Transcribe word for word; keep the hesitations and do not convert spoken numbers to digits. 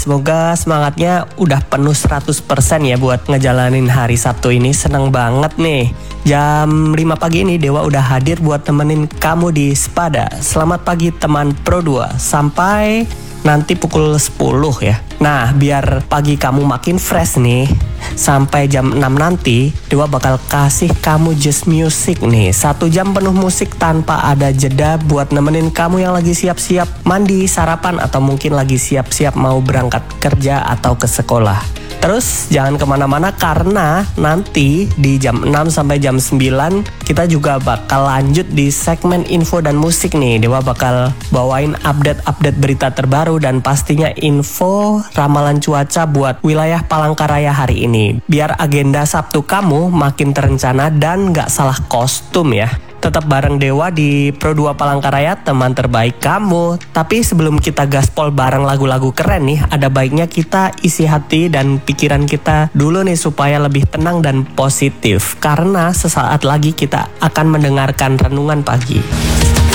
Semoga semangatnya udah penuh seratus persen ya buat ngejalanin hari Sabtu ini. Seneng banget nih. Jam lima pagi ini Dewa udah hadir buat temenin kamu di Sepada. Selamat pagi teman Pro dua. Sampai nanti pukul sepuluh ya. Nah, biar pagi kamu makin fresh nih, sampai jam enam nanti Dewa bakal kasih kamu just music nih. Satu jam penuh musik tanpa ada jeda buat nemenin kamu yang lagi siap-siap mandi, sarapan, atau mungkin lagi siap-siap mau berangkat kerja atau ke sekolah. Terus jangan kemana-mana karena nanti di jam enam sampai jam sembilan kita juga bakal lanjut di segmen info dan musik nih. Dewa bakal bawain update-update berita terbaru dan pastinya info ramalan cuaca buat wilayah Palangkaraya hari ini. Biar agenda Sabtu kamu makin terencana dan gak salah kostum ya. Tetap bareng Dewa di Pro dua Palangkaraya, teman terbaik kamu. Tapi sebelum kita gaspol bareng lagu-lagu keren nih, ada baiknya kita isi hati dan pikiran kita dulu nih supaya lebih tenang dan positif. Karena sesaat lagi kita akan mendengarkan renungan pagi.